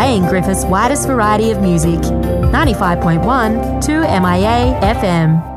playing Griffith's widest variety of music. 95.1 2MIA FM.